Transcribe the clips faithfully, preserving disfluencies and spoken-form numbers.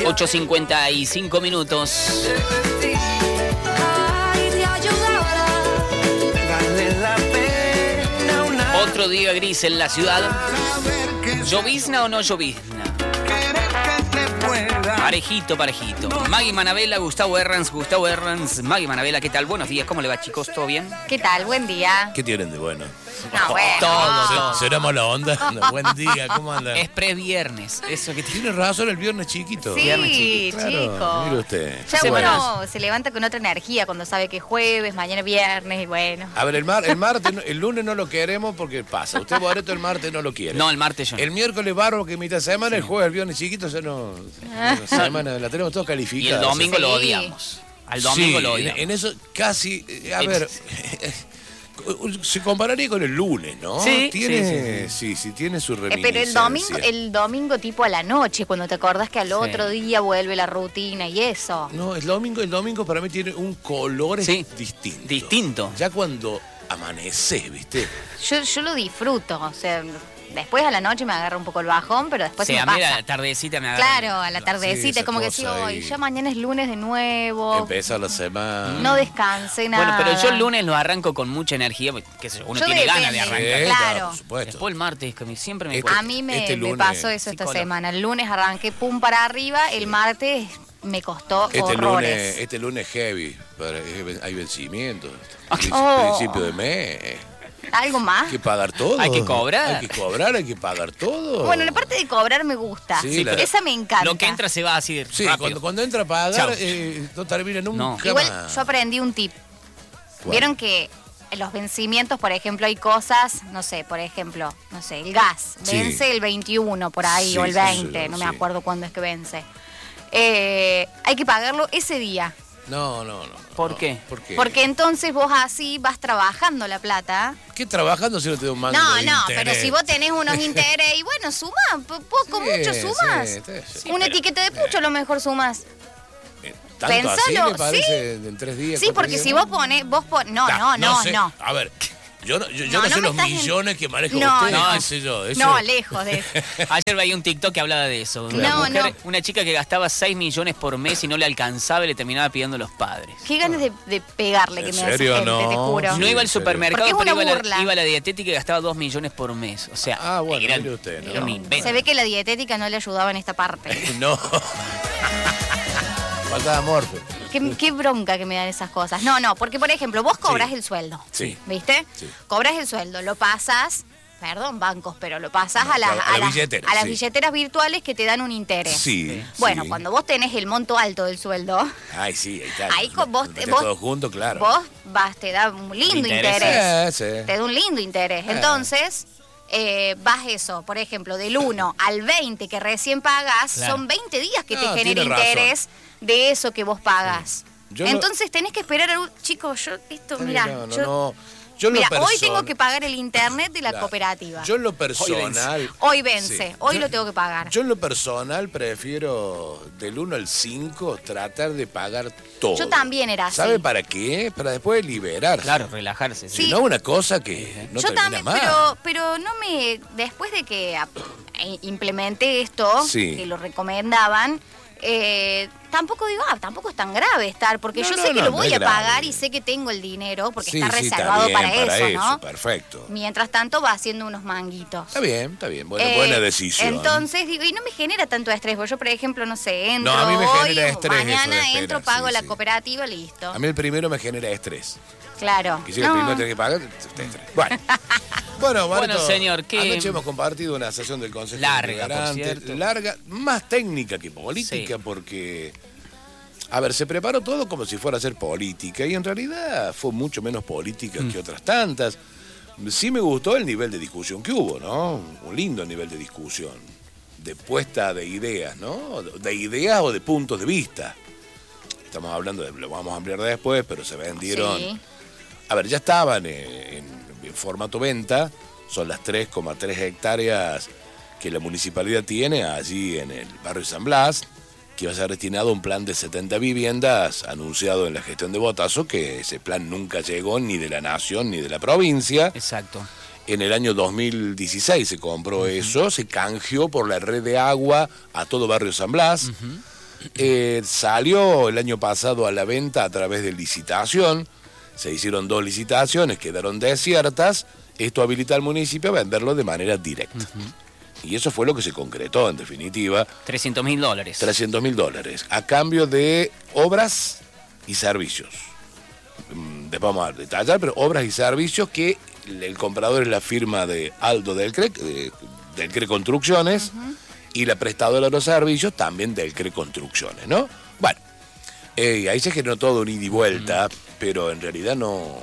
ocho cincuenta y cinco minutos. Otro día gris en la ciudad. ¿Llovizna o no llovizna? Parejito, parejito. Maggie Manabela, Gustavo Herranz, Gustavo Herranz, Maggie Manabela, ¿qué tal? Buenos días, ¿cómo le va, chicos? ¿Todo bien? ¿Qué tal? Buen día. ¿Qué tienen de bueno? No, bueno. Todo, ¿Se- todo. ¿Será mala onda? No, buen día, ¿cómo andan? Es pre-viernes, eso que tiene. Tiene razón, el viernes chiquito. Sí, Viernes chiquito. Claro, chicos. mire usted. Ya Semanas. uno se levanta con otra energía cuando sabe que es jueves, mañana es viernes y bueno. A ver, el, mar, el martes, no- el lunes no lo queremos porque pasa. Usted, Boreto, el martes no lo quiere. No, el martes yo no. El miércoles barro que mitad de semana, el jueves, el viernes chiquito, ya no. La semana la tenemos todos Y calificada. el domingo Sí. lo odiamos. Al domingo Sí, lo en, odiamos. en eso casi. eh, A En- ver. Se compararía con el lunes, ¿no? Sí, tiene, sí, sí, sí, tiene su Eh, reminiscencia. pero el domingo, el domingo tipo a la noche, cuando te acordás que al otro día vuelve la rutina y eso. No, el domingo, el domingo para mí tiene un color Sí, distinto. distinto. Ya cuando amanece, ¿viste? Yo, yo lo disfruto, o sea, después a la noche me agarra un poco el bajón, pero después Sí, se a me mí pasa. la tardecita me agarra. Claro, a la tardecita, Sí, esa es como que cosa sí, hoy ahí. ya mañana es lunes de nuevo, Empieza la semana. no descansé nada. Bueno, pero yo el lunes lo arranco con mucha energía, porque, qué sé yo, uno Yo tiene depende, ganas de arrancar. Sí, claro. por supuesto. Después el martes, que a mí siempre me Este- cuesta. A mí me, Este me lunes, pasó eso esta psicólogo. semana. El lunes arranqué pum para arriba, el martes me costó Este horrores. lunes, este lunes heavy, pero hay vencimientos. Oh. Principio de mes. ¿Algo más? Hay que pagar todo. Hay que cobrar. Hay que cobrar, hay que pagar todo. Bueno, la parte de cobrar me gusta. Sí, la- Esa me encanta. Lo que entra se va así de Sí, rápido. cuando, cuando entra a pagar, Chau. eh, no termina nunca No. Igual más. yo aprendí un tip. ¿Cuál? Vieron que en los vencimientos, por ejemplo, hay cosas, no sé, por ejemplo, no sé, el gas Sí. vence el veintiuno por ahí Sí, o el sí, veinte, sí, no sí. me acuerdo cuándo es que vence. Eh, hay que pagarlo ese día. No, no, no. no. ¿Por qué? ¿Por qué? Porque entonces vos así vas trabajando la plata. ¿Qué trabajando si no te da un mango No, de no, interés? pero si vos tenés unos intereses y bueno, sumás, po- poco, Sí, mucho sumás. sí, sí, sí, Una pero- etiqueta de pucho a lo mejor sumás. Eh, ¿Tanto así Pensalo, me parece en tres días? Sí, cuatro porque días? si vos pones, vos pon, no, Ta, no, no, sé. no. A ver, yo no, yo, yo No, no, no sé me los estás en- millones que manejan No, ustedes, no. qué sé yo. Eso... No, lejos de eso. Ayer veía un TikTok que hablaba de eso. Una, No, mujer, no. una chica que gastaba seis millones por mes y no le alcanzaba y le terminaba pidiendo a los padres. Qué ganas de, de pegarle que ¿En me da esa serio? gente, No. te juro. No iba al en serio. supermercado, Porque es pero una iba a, la, burla. iba a la dietética y gastaba dos millones por mes. O sea, Ah, bueno, era, mire usted, ¿no? era un invento. Se ve que la dietética no le ayudaba en esta parte. No. Faltaba amor. pues. Qué, qué bronca que me dan esas cosas. No, no, porque por ejemplo, vos cobras Sí. el sueldo. Sí. ¿Viste? Sí. Cobras el sueldo, lo pasas, perdón, bancos, pero lo pasas a, las, a la a las- billetera, a las sí. billeteras virtuales que te dan un interés. Sí. Bueno, sí. cuando vos tenés el monto alto del sueldo, Ay, sí, ahí está. ahí co- vos, Metés vos, todo junto, claro. vos vas, te da un lindo Interés. interés. Sí, sí. Te da un lindo interés. Eh. Entonces, eh, vas eso, por ejemplo, del uno al veinte que recién pagas, Claro. son veinte días que No, te genera tiene razón. interés de eso que vos pagas. Yo no- Entonces tenés que esperar a un... Chicos, yo, esto, mira, no, no, yo, no. Yo en lo mira, hoy person- tengo que pagar el internet de la Claro. cooperativa. Yo en lo personal. Hoy vence, Sí. hoy Yo- lo tengo que pagar. Yo en lo personal prefiero del uno al cinco tratar de pagar todo. Yo también era así. ¿Sabe para qué? Para después liberarse. Claro, relajarse. Si Sí. no, una cosa que no Yo termina también, más. pero, pero no me. Después de que ap- e- implementé esto, Sí. que lo recomendaban, eh, tampoco digo, ah, tampoco es tan grave estar, porque No, yo no, sé que no, lo no voy es a grave. pagar y sé que tengo el dinero, porque Sí, está sí, reservado bien, para, eso, ¿no? Perfecto. Mientras tanto va haciendo unos manguitos. Está bien, está bien. Buena, Eh, buena decisión. Entonces, digo, y no me genera tanto estrés, porque yo, por ejemplo, no sé, entro No, a mí me hoy, genera estrés eso de mañana esperar, entro, pago sí, la sí. cooperativa, listo. A mí el primero me genera estrés. Claro. Que si el No. primero tiene que pagar, te estrés. Bueno. Bueno, Marto, Bueno, señor, ¿qué- anoche hemos compartido una sesión del Consejo Larga, Deliberante, por cierto. larga, más técnica que política, Sí. porque, a ver, se preparó todo como si fuera a ser política, y en realidad fue mucho menos política Mm. que otras tantas. Sí me gustó el nivel de discusión que hubo, ¿no? Un lindo nivel de discusión, de puesta de ideas, ¿no? De ideas o de puntos de vista. Estamos hablando de, lo vamos a ampliar después, pero se vendieron... Sí. A ver, ya estaban eh, en, en formato venta, son las tres coma tres hectáreas que la municipalidad tiene allí en el barrio San Blas, que va a ser destinado a un plan de setenta viviendas anunciado en la gestión de Botazo, que ese plan nunca llegó ni de la nación ni de la provincia. Exacto. En el año dos mil dieciséis se compró eso, se canjeó por la red de agua a todo barrio San Blas. eh, salió el año pasado a la venta a través de licitación. Se hicieron dos licitaciones, quedaron desiertas. Esto habilita al municipio a venderlo de manera directa. Uh-huh. Y eso fue lo que se concretó, en definitiva. trescientos mil dólares. trescientos mil dólares, a cambio de obras y servicios. Después vamos a detallar, pero obras y servicios que el comprador es la firma de Aldo Delcre, de, Delcre Construcciones, uh-huh. y la prestadora de los servicios también Delcre Construcciones, ¿no? Bueno, eh, ahí se generó todo un ida y vuelta, uh-huh. pero en realidad no,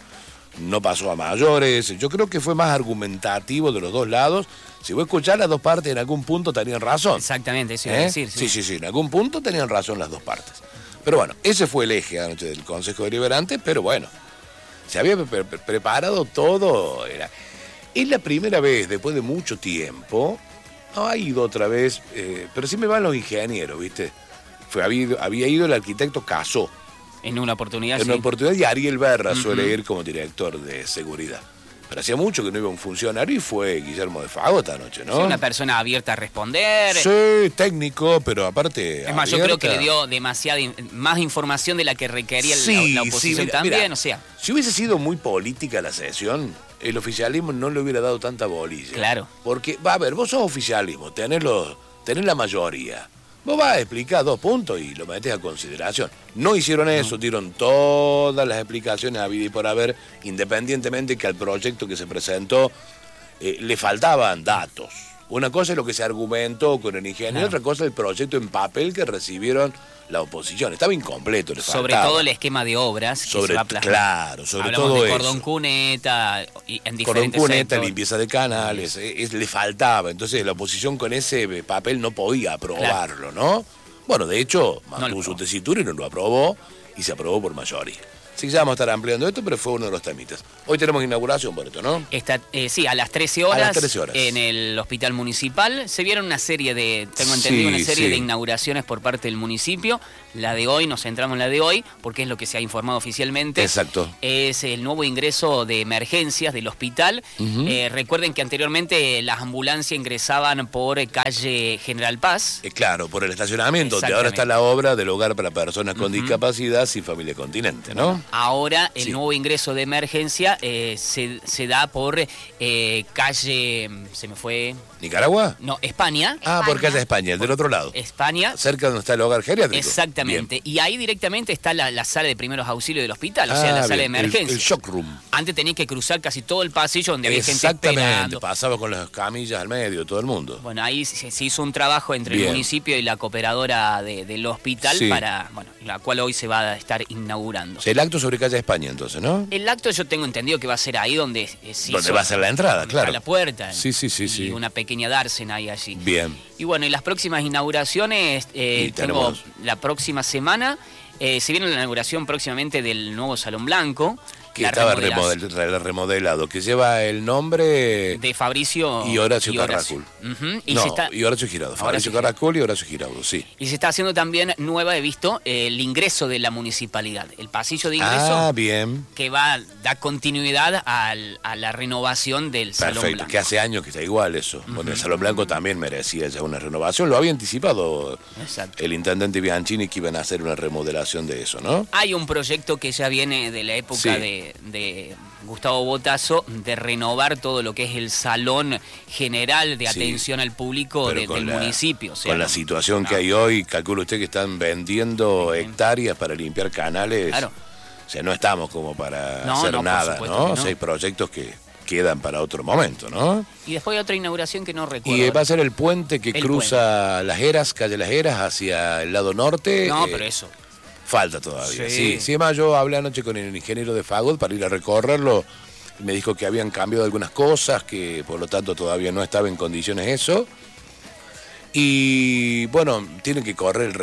no pasó a mayores. Yo creo que fue más argumentativo de los dos lados. Si voy a escuchar, las dos partes en algún punto tenían razón. Exactamente, eso iba ¿Eh? a decir. Sí. sí, sí, sí, en algún punto tenían razón las dos partes. Pero bueno, ese fue el eje anoche del Consejo Deliberante, pero bueno, se había pre- pre- preparado todo. Era. Es la primera vez, después de mucho tiempo, no ha ido otra vez, eh, pero sí me van los ingenieros, ¿viste? Fue, había, ido, había ido el arquitecto Casó. En una oportunidad, En sí. una oportunidad, y Ariel Berra uh-huh. suele ir como director de seguridad. Pero hacía mucho que no iba un funcionario y fue Guillermo de Fagot anoche, ¿no? Sí, una persona abierta a responder. Sí, técnico, pero aparte Es más, abierta. Yo creo que le dio demasiada, más información de la que requería sí, la, la oposición sí, mira, también, mira, o sea. Si hubiese sido muy política la sesión, el oficialismo no le hubiera dado tanta bolilla. Claro. Porque, va a ver, vos sos oficialismo, tenés, los, tenés la mayoría. Vos vas a explicar dos puntos y lo metés a consideración. No hicieron eso, dieron todas las explicaciones a vida y por haber, independientemente que al proyecto que se presentó eh, le faltaban datos. Una cosa es lo que se argumentó con el ingeniero, claro. Otra cosa es el proyecto en papel que recibieron la oposición. Estaba incompleto, le faltaba. Sobre todo el esquema de obras que sobre, se va a plasmar. Claro, sobre Hablamos todo de eso. cordón cuneta, y en diferentes Cordón cuneta, sectores. Limpieza de canales, es, es, le faltaba. Entonces la oposición con ese papel no podía aprobarlo, claro. ¿no? Bueno, de hecho, mantuvo no su tesitura y no lo aprobó, y se aprobó por mayoría. Sí, ya vamos a estar ampliando esto, pero fue uno de los temitas. Hoy tenemos inauguración, por esto, ¿no? Está, eh, sí, a las trece horas. A las trece horas. En el Hospital Municipal. Se vieron una serie de, tengo entendido, sí, una serie sí. de inauguraciones por parte del municipio. La de hoy, nos centramos en la de hoy, porque es lo que se ha informado oficialmente. Exacto. Es el nuevo ingreso de emergencias del hospital. Uh-huh. Eh, recuerden que anteriormente las ambulancias ingresaban por calle General Paz. Eh, claro, por el estacionamiento, donde ahora está la obra del hogar para personas con uh-huh. discapacidad sin familia continente, ¿no? Ahora el sí. nuevo ingreso de emergencia eh, se, se da por eh, calle, se me fue... ¿Nicaragua? No, España. Ah, por calle España, el del otro lado. España. Cerca donde está el hogar geriátrico. Exactamente. Bien. Y ahí directamente está la, la sala de primeros auxilios del hospital, ah, o sea, la sala bien. de emergencia. El, el shock room. Antes tenías que cruzar casi todo el pasillo donde había gente esperando. Exactamente, pasaba con las camillas al medio, todo el mundo. Bueno, ahí se, se hizo un trabajo entre bien. el municipio y la cooperadora de, del hospital sí. para, bueno, la cual hoy se va a estar inaugurando. El acto sobre calle España, entonces, ¿no? El acto yo tengo entendido que va a ser ahí donde se Donde va a ser la entrada, claro. A la puerta. Sí, sí, sí. Y sí. una pequeña dársena ahí allí. Bien. Y bueno, y las próximas inauguraciones, eh, tengo tenemos... la próxima semana, eh, se viene la inauguración próximamente del nuevo Salón Blanco. Que estaba remodel, remodelado, que lleva el nombre... De Fabricio y Horacio, y Horacio. Carracul. Uh-huh. Y no, se está... y Horacio Giraudo. Fabricio Carracul y Horacio Giraudo, sí. Y se está haciendo también nueva, he visto, eh, el ingreso de la municipalidad. El pasillo de ingreso. Ah, bien. Que va a dar continuidad al, a la renovación del Perfecto, Salón Blanco. Que hace años que está igual eso. Uh-huh. Bueno, el Salón Blanco también merecía ya una renovación. Lo había anticipado Exacto. el intendente Bianchini que iban a hacer una remodelación de eso, ¿no? Hay un proyecto que ya viene de la época sí. de... de Gustavo Botazo, de renovar todo lo que es el salón general de atención sí, al público de, del la, municipio. O sea, con la situación no. que hay hoy, calcula usted que están vendiendo sí. hectáreas para limpiar canales. Claro. O sea, no estamos como para no, hacer no, nada, ¿no? no. O sea, hay proyectos que quedan para otro momento, ¿no? Y después hay otra inauguración que no recuerdo. Y va a ser el puente que el cruza puente. Las Heras, calle Las Heras, hacia el lado norte. No, eh, pero eso... Falta todavía, sí. Sí, sí. Además yo hablé anoche con el ingeniero de Fagot para ir a recorrerlo. Me dijo que habían cambiado algunas cosas, que por lo tanto todavía no estaba en condiciones eso. Y bueno, tiene que correr el